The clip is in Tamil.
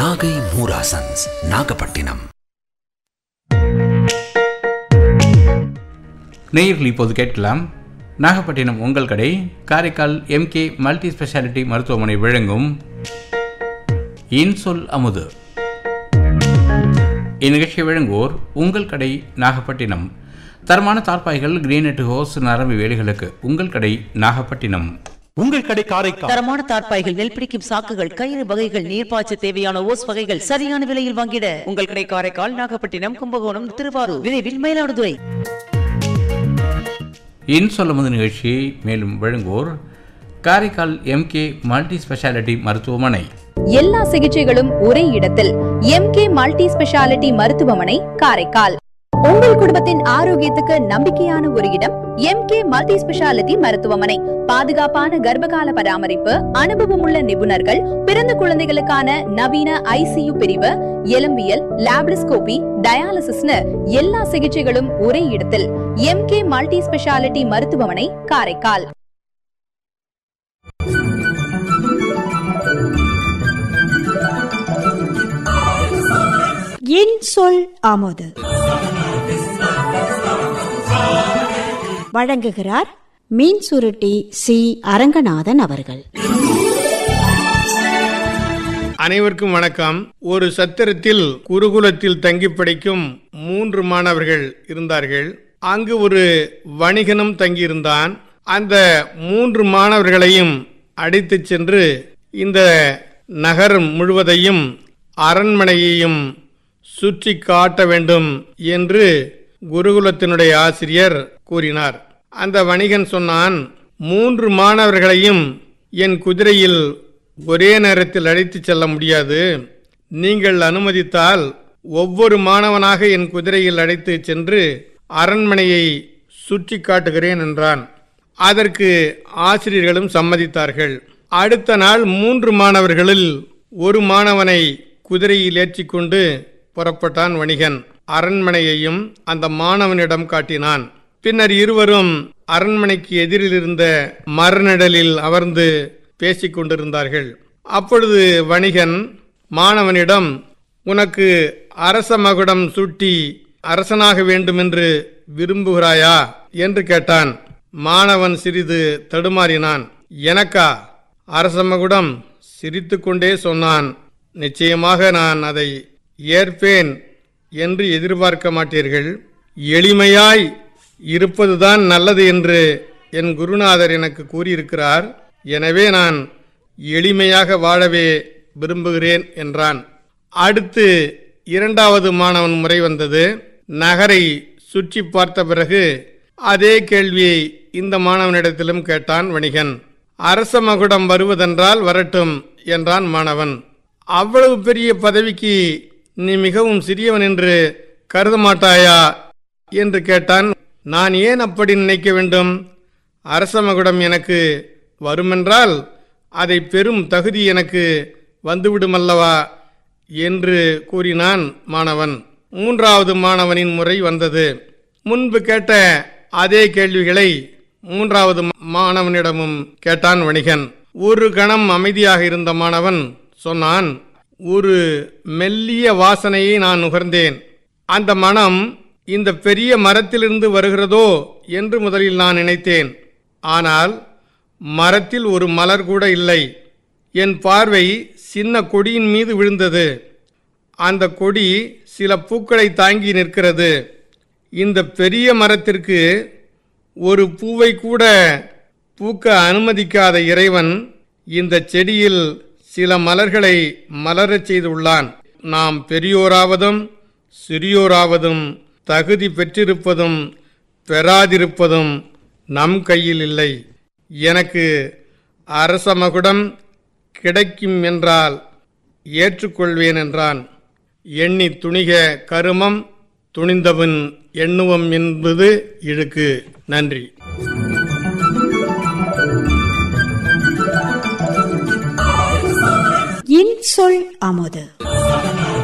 நாகை மூராசன்ஸ் நாகப்பட்டினம். நேயர்கள் இப்போது கேட்கலாம் நாகப்பட்டினம் உங்கள் கடை காரைக்கால் MK மல்டி ஸ்பெஷாலிட்டி மருத்துவமனை வழங்கும் இன்சொல் அமுது. இந்நிகழ்ச்சியை வழங்குவோர் உங்கள் கடை நாகப்பட்டினம். தரமான தார்பாய்கள், கிரீனெட் ஹோஸ், நரம்பு வேலிகளுக்கு உங்கள் கடை நாகப்பட்டினம். உங்கள் கடை காரைக்கால். தரமான தார்பாய்கள், நெல் பிடிக்கும் சாக்குகள், கயிறு வகைகள், நீர்ப்பாய்ச்ச தேவையான ஓஸ் வகைகள் சரியான விலையில் வாங்கிட உங்கள் கடை காரைக்கால், நாகப்பட்டினம், கும்பகோணம், திருவாரூர், விரைவில் மயிலாடுதுறை. இன்சொல் அமுது நிகழ்ச்சியை மேலும் வழங்குவோர் காரைக்கால் MK மல்டி ஸ்பெஷாலிட்டி மருத்துவமனை. எல்லா சிகிச்சைகளும் ஒரே இடத்தில் MK மல்டி ஸ்பெஷாலிட்டி மருத்துவமனை காரைக்கால். உங்கள் குடும்பத்தின் ஆரோக்கியத்துக்கு நம்பிக்கையான ஒரு இடம் MK மல்டி ஸ்பெஷாலிட்டி மருத்துவமனை. பாதுகாப்பான கர்ப்பகால பராமரிப்பு, அனுபவமுள்ள நிபுணர்கள், பிறந்த குழந்தைகளுக்கான நவீன ICU பிரிவு, எலும்பியல், லாப்ரிஸ்கோபி, டயாலிசிஸ்னு எல்லா சிகிச்சைகளும் ஒரே இடத்தில் MK மல்டி ஸ்பெஷாலிட்டி மருத்துவமனை காரைக்கால். இன்சொல் அமுது வழங்குகிறார் மீன் சுருட்டி சி அரங்கநாதன் அவர்கள். அனைவருக்கும் வணக்கம். ஒரு சத்திரத்தில் குருகுலத்தில் தங்கி படிக்கும் 3 மாணவர்கள் இருந்தார்கள். அங்கு ஒரு வணிகனும் தங்கியிருந்தான். அந்த 3 மாணவர்களையும் அழைத்துச் சென்று இந்த நகரம் முழுவதையும் அரண்மனையையும் சுற்றி காட்ட வேண்டும் என்று குருகுலத்தினுடைய ஆசிரியர் கூறினார். அந்த வணிகன் சொன்னான், 3 மாணவர்களையும் என் குதிரையில் ஒரே நேரத்தில் அழைத்துச் செல்ல முடியாது. நீங்கள் அனுமதித்தால் ஒவ்வொரு மாணவனாக என் குதிரையில் அழைத்து சென்று அரண்மனையை சுற்றி காட்டுகிறேன் என்றான். அதற்கு ஆசிரியர்களும் சம்மதித்தார்கள். அடுத்த நாள் 3 மாணவர்களில் ஒரு மாணவனை குதிரையில் ஏற்றிக்கொண்டு புறப்பட்டான் வணிகன். அரண்மனையையும் அந்த மாணவனிடம் காட்டினான். பின்னர் இருவரும் அரண்மனைக்கு எதிரில் இருந்த மரநிழலில் அமர்ந்து பேசிக் கொண்டிருந்தார்கள். அப்பொழுது வணிகன் மாணவனிடம், உனக்கு அரச மகுடம் சூட்டி அரசனாக வேண்டுமென்று விரும்புகிறாயா என்று கேட்டான். மாணவன் சிறிது தடுமாறினான். எனக்கா அரச மகுடம்? சிரித்து கொண்டே சொன்னான், நிச்சயமாக நான் அதை ஏற்பேன் என்று எதிர்பார்க்க மாட்டீர்கள். எளிமையாய் இருப்பதுதான் நல்லது என்று என் குருநாதர் எனக்கு கூறியிருக்கிறார். எனவே நான் எளிமையாக வாழவே விரும்புகிறேன் என்றான். அடுத்து 2வது மாணவன் முறை வந்தது. நகரை சுற்றி பார்த்த பிறகு அதே கேள்வியை இந்த மாணவனிடத்திலும் கேட்டான் வணிகன். அரச மகுடம் வருவதென்றால் வரட்டும் என்றான் மாணவன். அவ்வளவு பெரிய பதவிக்கு நீ மிகவும் சிறியவன் என்று கருத மாட்டாயா என்று கேட்டான். நான் ஏன் அப்படி நினைக்க வேண்டும்? அரச மகுடம் எனக்கு வருமென்றால் அதை பெரும் தகுதி எனக்கு வந்துவிடுமல்லவா என்று கூறினான் மாணவன். 3வது மாணவனின் முறை வந்தது. முன்பு கேட்ட அதே கேள்விகளை 3வது மாணவனிடமும் கேட்டான் வணிகன். ஒரு கணம் அமைதியாக இருந்த மாணவன் சொன்னான், ஒரு மெல்லிய வாசனையை நான் நுகர்ந்தேன். அந்த மனம் இந்த பெரிய மரத்திலிருந்து வருகிறதோ என்று முதலில் நான் நினைத்தேன். ஆனால் மரத்தில் ஒரு மலர் கூட இல்லை. என் பார்வை சின்ன கொடியின் மீது விழுந்தது. அந்த கொடி சில பூக்களை தாங்கி நிற்கிறது. இந்த பெரிய மரத்திற்கு ஒரு பூவை கூட பூக்க அனுமதிக்காத இறைவன் இந்த செடியில் சில மலர்களை மலரச் செய்துள்ளான். நாம் பெரியோராவதும் சிறியோராவதும் தகுதி பெற்றிருப்பதும் பெறாதிருப்பதும் நம் கையில் இல்லை. எனக்கு அரச மகுடம் கிடைக்கும் என்றால் ஏற்றுக்கொள்வேன் என்றான். எண்ணி துணிக கருமம், துணிந்தவன் எண்ணுவம் என்பது இழுக்கு. நன்றி. இன்சொல் அமுது